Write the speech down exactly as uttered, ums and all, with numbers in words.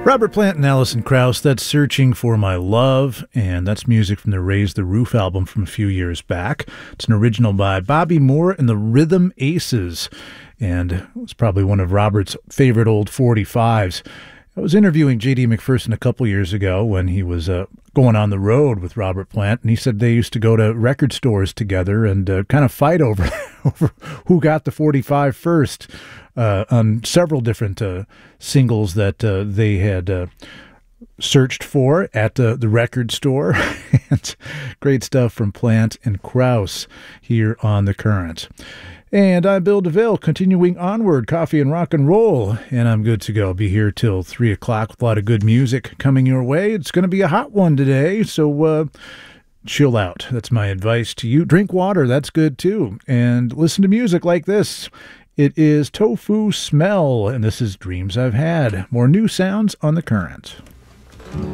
Robert Plant and Alison Krauss, that's Searching for My Love, and that's music from the Raise the Roof album from a few years back. It's an original by Bobby Moore and the Rhythm Aces, and it was probably one of Robert's favorite old forty-fives. I was interviewing J D McPherson a couple years ago when he was uh, going on the road with Robert Plant, and he said they used to go to record stores together and uh, kind of fight over, over who got the forty-five first uh, on several different uh, singles that uh, they had uh, searched for at uh, the record store. And great stuff from Plant and Krauss here on The Current. And I'm Bill DeVille, continuing onward, coffee and rock and roll, and I'm good to go. I'll be here till three o'clock with a lot of good music coming your way. It's going to be a hot one today, so uh, chill out. That's my advice to you. Drink water, that's good too. And listen to music like this. It is Tofu Smell, and this is Dreams I've Had. More new sounds on The Current.